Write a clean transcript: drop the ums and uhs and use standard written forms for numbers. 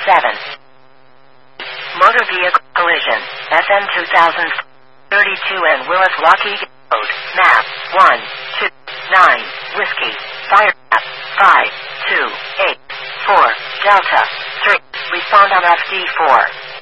7. Motor vehicle collision. FM 2000 32 and Willis Lockheed Road. Map 129 Whiskey. Fire map 528 4 Delta 3. Respond on FD4.